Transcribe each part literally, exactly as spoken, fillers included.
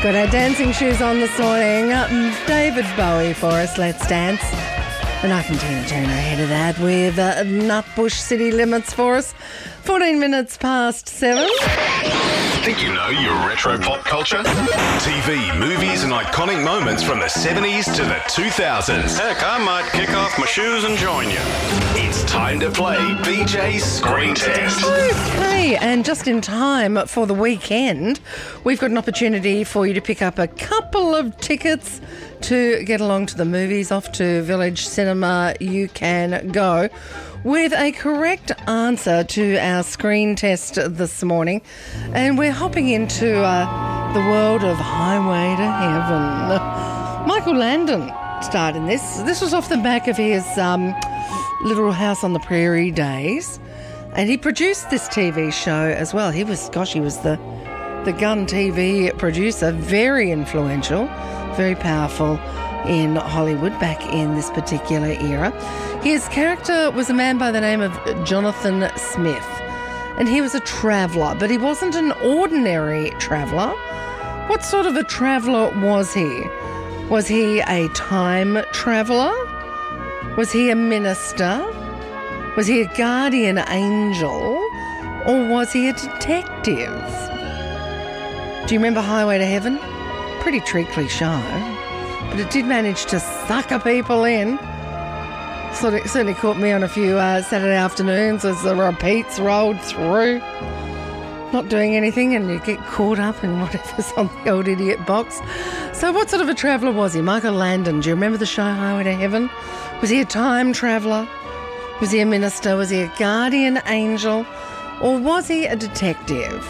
Got our dancing shoes on this morning. David Bowie for us, Let's Dance. And I can Tina Turner ahead of that with uh, Nutbush City Limits for us. fourteen minutes past seven. Think you know your retro pop culture? T V, movies and iconic moments from the seventies to the two thousands. Heck, I might kick off my shoes and join you. It's time to play B J's Screen Test. Okay, and just in time for the weekend, we've got an opportunity for you to pick up a couple of tickets to get along to the movies. Off to Village Cinema you can go with a correct answer to our screen test this morning. And we're hopping into uh, the world of Highway to Heaven. Michael Landon starred in this. This was off the back of his um, Little House on the Prairie days. And he produced this T V show as well. He was, gosh, he was the, the Gun T V producer. Very influential, very powerful in Hollywood back in this particular era. His character was a man by the name of Jonathan Smith, and he was a traveller, but he wasn't an ordinary traveller. What sort of a traveller was he? Was he a time traveller? Was he a minister? Was he a guardian angel? Or was he a detective? Do you remember Highway to Heaven? Pretty treacly show, but it did manage to sucker people in. Sort of, certainly caught me on a few uh, Saturday afternoons as the repeats rolled through. Not doing anything, and you get caught up in whatever's on the old idiot box. So what sort of a traveller was he? Michael Landon. Do you remember the show Highway to Heaven? Was he a time traveller? Was he a minister? Was he a guardian angel? Or was he a detective?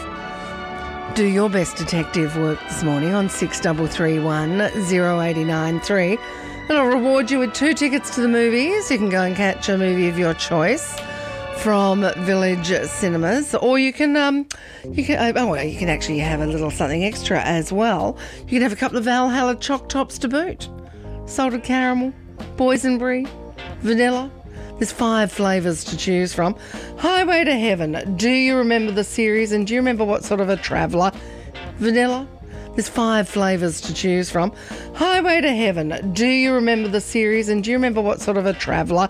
Do your best detective work this morning on six three three one, zero eight nine three. And I'll reward you with two tickets to the movies. You can go and catch a movie of your choice from Village Cinemas, or you can, um, you can, oh, well, you can actually have a little something extra as well. You can have a couple of Valhalla Choc Tops to boot. Salted caramel, boysenberry, vanilla. There's five flavours to choose from. Highway to Heaven. Do you remember the series, and do you remember what sort of a traveller? Vanilla. There's five flavours to choose from. Highway to Heaven. Do you remember the series, and do you remember what sort of a traveller?